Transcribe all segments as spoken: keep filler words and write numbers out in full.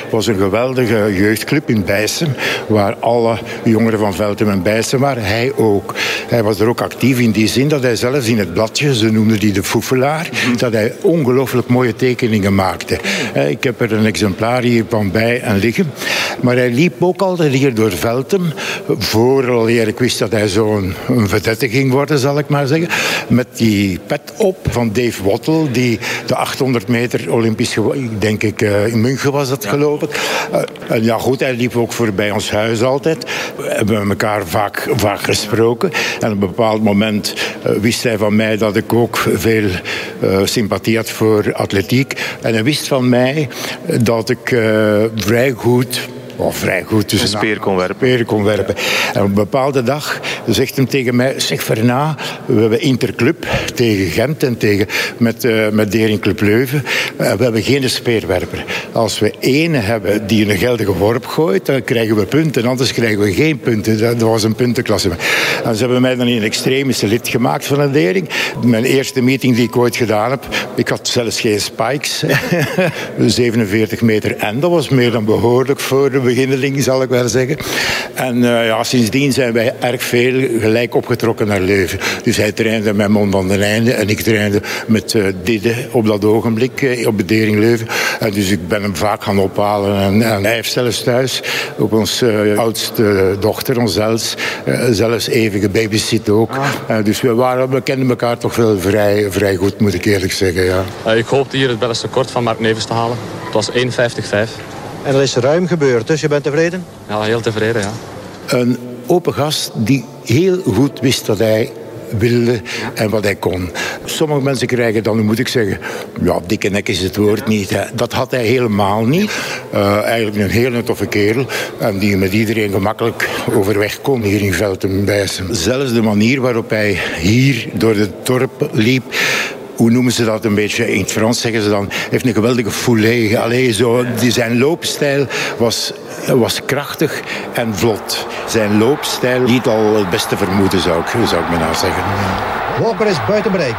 was een geweldige jeugdclub in Bijssen, waar alle jongeren van Veltem en Bijssen waren. Hij ook. Hij was er ook actief in die zin dat hij zelfs in het bladje, ze noemden die de Foefelaar, mm-hmm. dat hij ongelooflijk mooie tekeningen maakte. Ik heb er een exemplaar hiervan bij en liggen. Maar hij liep ook altijd hier door Veltem, vooraleer ik wist dat hij zo'n een vedette ging worden, zal ik maar zeggen, met die pet op van Dave Wattle, die de achthonderd meter Olympisch, denk ik, in München was dat, geloof ik. En ja goed, hij liep ook voorbij ons huis altijd. We hebben elkaar vaak, vaak gesproken. En op een bepaald moment uh, wist hij van mij dat ik ook veel uh, sympathie had voor atletiek. En hij wist van mij dat ik uh, vrij goed... Oh, vrij goed. Dus een speer kon werpen. Speer kon werpen. En op een bepaalde dag zegt hij tegen mij, zeg Verna, we hebben Interclub tegen Gent en tegen, met, uh, met Dering Club Leuven. Uh, we hebben geen speerwerper. Als we één hebben die een geldige worp gooit, dan krijgen we punten. Anders krijgen we geen punten. Dat was een puntenklasse. En ze hebben mij dan een extremische lid gemaakt van een Dering. Mijn eerste meeting die ik ooit gedaan heb, ik had zelfs geen spikes. zevenenveertig meter. En dat was meer dan behoorlijk voor de beginneling, zal ik wel zeggen. En uh, ja, sindsdien zijn wij erg veel gelijk opgetrokken naar Leuven. Dus hij trainde met Mon van den Einde en ik trainde met uh, Didde op dat ogenblik uh, op de Dering Leuven. En dus ik ben hem vaak gaan ophalen. En, en hij heeft zelfs thuis op onze uh, oudste dochter, ons Els, uh, zelfs even gebabysit ook. Ah. Uh, dus we, waren, we kenden elkaar toch wel vrij, vrij goed, moet ik eerlijk zeggen. Ja. Uh, ik hoopte hier het beste kort van Mark Nevers te halen. Het was één vijftig vijf. En dat is ruim gebeurd, dus je bent tevreden? Ja, heel tevreden, ja. Een open gast die heel goed wist wat hij wilde en wat hij kon. Sommige mensen krijgen dan, hoe moet ik zeggen, ja, dikke nek is het woord niet. Hè. Dat had hij helemaal niet. Uh, eigenlijk een hele toffe kerel en die met iedereen gemakkelijk overweg kon hier in Veltem Bijssen. Zelfs de manier waarop hij hier door het dorp liep, hoe noemen ze dat een beetje? In het Frans zeggen ze dan, heeft een geweldige foulée. Allee, zo, die, zijn loopstijl was, was krachtig en vlot. Zijn loopstijl liet al het beste vermoeden, zou ik, zou ik me nou zeggen. Walker is buiten bereik.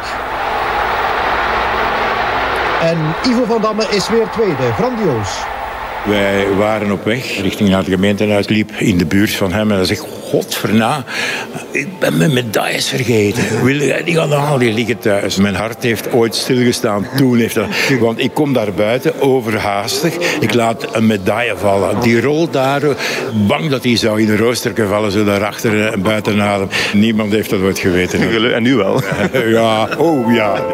En Ivo van Damme is weer tweede. Grandioos. Wij waren op weg richting naar het gemeentehuis. Ik liep in de buurt van hem en hij zegt, godverna, ik ben mijn medailles vergeten. Wil jij die gaan halen? Die liggen thuis. Mijn hart heeft ooit stilgestaan. Toen heeft dat... Want ik kom daar buiten, overhaastig. Ik laat een medaille vallen. Die rolt daar, bang dat die zou in een roosterke vallen, zo daarachter en buiten adem. Niemand heeft dat ooit geweten. En nu wel. Ja, oh ja.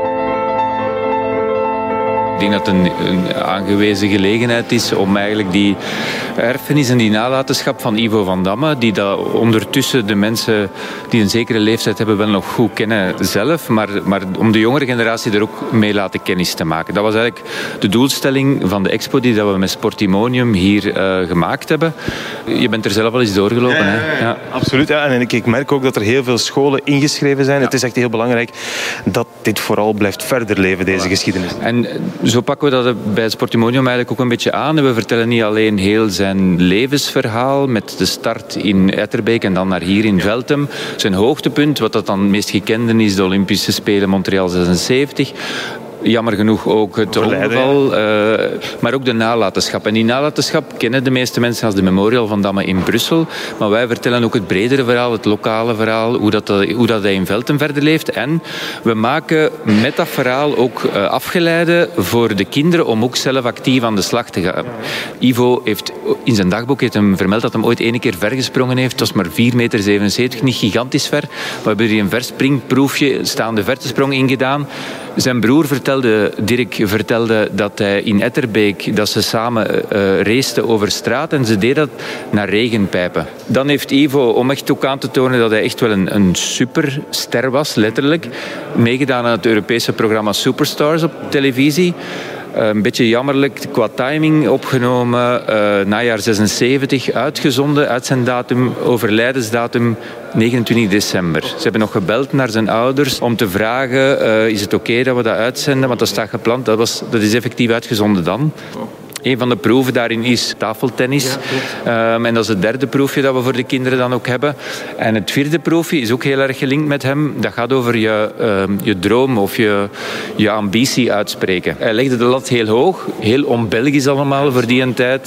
Ik denk dat het een, een aangewezen gelegenheid is om eigenlijk die erfenis en die nalatenschap van Ivo van Damme, die dat ondertussen de mensen die een zekere leeftijd hebben wel nog goed kennen zelf, maar, maar om de jongere generatie er ook mee laten kennis te maken. Dat was eigenlijk de doelstelling van de expo die dat we met Sportimonium hier uh, gemaakt hebben. Je bent er zelf al eens doorgelopen. Ja, hè? Ja. Absoluut. Ja. En ik, ik merk ook dat er heel veel scholen ingeschreven zijn. Ja. Het is echt heel belangrijk dat dit vooral blijft verder leven, deze voilà. geschiedenis. En zo pakken we dat bij het Sportimonium eigenlijk ook een beetje aan. We vertellen niet alleen heel zijn levensverhaal met de start in Etterbeek en dan naar hier in Veltem. Zijn hoogtepunt, wat dat dan het meest gekende is, de Olympische Spelen Montreal zesenzeventig. Jammer genoeg ook het ongeval, uh, maar ook de nalatenschap. En die nalatenschap kennen de meeste mensen als de Memorial van Damme in Brussel. Maar wij vertellen ook het bredere verhaal, het lokale verhaal, hoe dat, hoe dat hij in Veltem verder leeft. En we maken met dat verhaal ook uh, afgeleiden voor de kinderen om ook zelf actief aan de slag te gaan. Ivo heeft in zijn dagboek heeft hem vermeld dat hij ooit ene keer ver gesprongen heeft. Het was maar vier meter zevenenzeventig, niet gigantisch ver. We hebben hier een verspringproefje, staande vertesprong ingedaan. Zijn broer vertelde, Dirk vertelde dat hij in Etterbeek, dat ze samen uh, raceten over straat en ze deed dat naar regenpijpen. Dan heeft Ivo, om echt ook aan te tonen dat hij echt wel een, een superster was, letterlijk, meegedaan aan het Europese programma Superstars op televisie. Uh, een beetje jammerlijk qua timing opgenomen, uh, najaar zesenzeventig, uitgezonden uit zijn datum, overlijdensdatum negenentwintig december. Ze hebben nog gebeld naar zijn ouders om te vragen, uh, is het oké okay dat we dat uitzenden, want dat staat gepland, dat, was, dat is effectief uitgezonden dan. Een van de proeven daarin is tafeltennis. Ja, um, en dat is het derde proefje dat we voor de kinderen dan ook hebben. En het vierde proefje is ook heel erg gelinkt met hem. Dat gaat over je, um, je droom of je, je ambitie uitspreken. Hij legde de lat heel hoog, heel on-Belgisch allemaal voor die tijd.